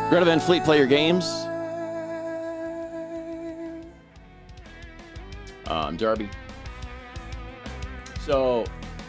Greta Van Fleet, play your games. Darby. So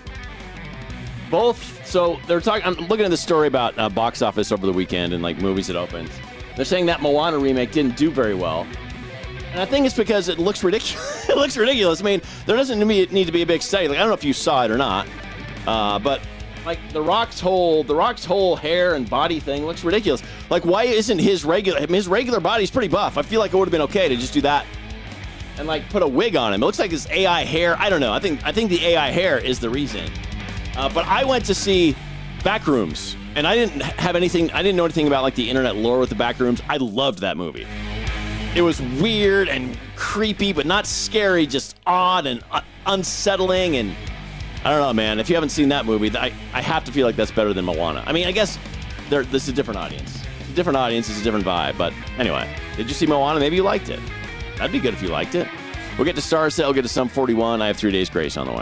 they're talking. I'm looking at this story about box office over the weekend and like movies that opened. They're saying that Moana remake didn't do very well, and I think it's because it looks ridiculous. It looks ridiculous. I mean, there doesn't need to be a big study. Like I don't know if you saw it or not, but like The Rock's whole hair and body thing looks ridiculous. Like why isn't his regular body's pretty buff? I feel like it would have been okay to just do that and like put a wig on him. It looks like his AI hair. I don't know. I think the AI hair is the reason. But I went to see Backrooms, and I didn't know anything about like the internet lore with the Backrooms. I loved that movie. It was weird and creepy, but not scary, just odd and unsettling. And I don't know, man. If you haven't seen that movie, I have to feel like that's better than Moana. I mean, I guess this is a different audience. It's a different audience. It's a different vibe. But anyway, did you see Moana? Maybe you liked it. That'd be good if you liked it. We'll get to Star Sale, get to Sum 41. I have 3 days grace on the way.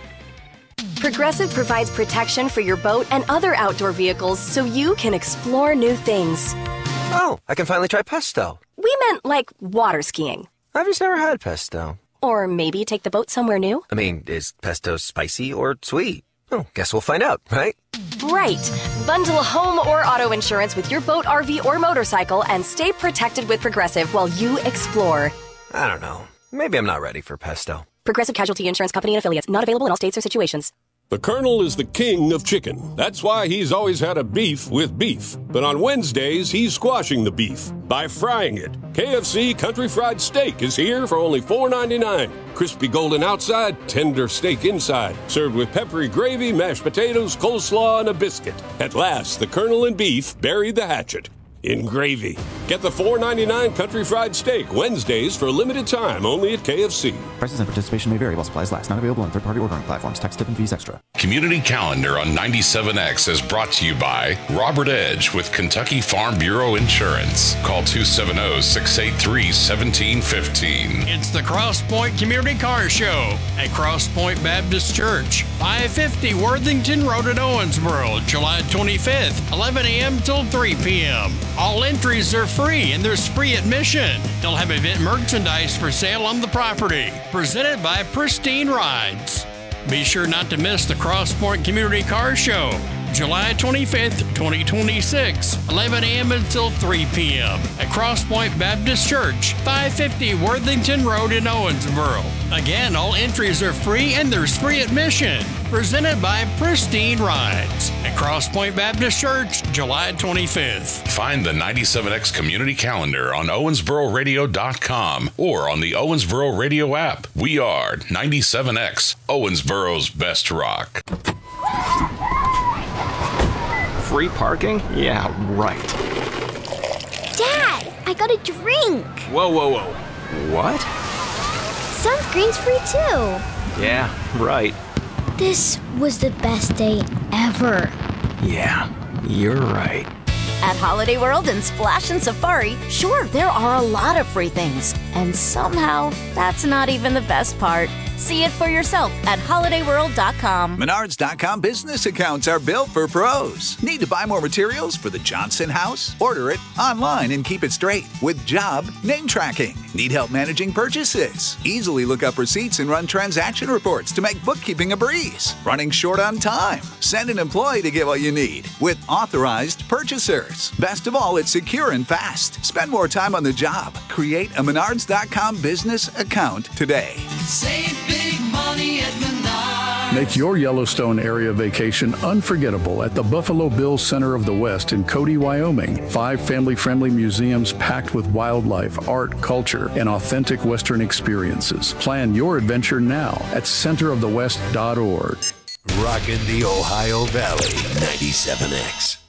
Progressive provides protection for your boat and other outdoor vehicles so you can explore new things. Oh, I can finally try pesto. We meant like water skiing. I've just never had pesto. Or maybe take the boat somewhere new. I mean, is pesto spicy or sweet? Oh, guess we'll find out, right? Right. Bundle home or auto insurance with your boat, RV, or motorcycle and stay protected with Progressive while you explore. I don't know. Maybe I'm not ready for pesto. Progressive Casualty Insurance Company and Affiliates. Not available in all states or situations. The Colonel is the king of chicken. That's why he's always had a beef with beef. But on Wednesdays, he's squashing the beef by frying it. KFC Country Fried Steak is here for only $4.99. Crispy golden outside, tender steak inside. Served with peppery gravy, mashed potatoes, coleslaw, and a biscuit. At last, the Colonel and beef buried the hatchet in gravy. Get the $4.99 Country Fried Steak Wednesdays for a limited time only at KFC. Prices and participation may vary while supplies last. Not available on third-party ordering platforms. Tax, tip, and fees extra. Community Calendar on 97X is brought to you by Robert Edge with Kentucky Farm Bureau Insurance. Call 270-683-1715. It's the Cross Point Community Car Show at Cross Point Baptist Church, 550 Worthington Road at Owensboro, July 25th, 11 a.m. till 3 p.m. All entries are free and there's free admission. They'll have event merchandise for sale on the property. Presented by Pristine Rides. Be sure not to miss the Cross Point Community Car Show, July 25th, 2026, 11 a.m. until 3 p.m. at Cross Point Baptist Church, 550 Worthington Road in Owensboro. Again, all entries are free and there's free admission. Presented by Pristine Rides at Cross Point Baptist Church, July 25th. Find the 97X Community Calendar on OwensboroRadio.com or on the Owensboro Radio app. We are 97X, Owensboro's best rock. Free parking? Yeah, right. Dad, I got a drink. Whoa. What? Sunscreen's free too. Yeah, right. This was the best day ever. Yeah, you're right. At Holiday World and Splash and Safari, sure, there are a lot of free things. And somehow, that's not even the best part. See it for yourself at HolidayWorld.com. Menards.com business accounts are built for pros. Need to buy more materials for the Johnson house? Order it online and keep it straight with job name tracking. Need help managing purchases? Easily look up receipts and run transaction reports to make bookkeeping a breeze. Running short on time? Send an employee to get what you need with authorized purchasers. Best of all, it's secure and fast. Spend more time on the job. Create a Menards.com business account today. Save big money at Menards. Make your Yellowstone area vacation unforgettable at the Buffalo Bills Center of the West in Cody, Wyoming. 5 family-friendly museums packed with wildlife, art, culture, and authentic Western experiences. Plan your adventure now at centerofthewest.org. Rockin' the Ohio Valley, 97X.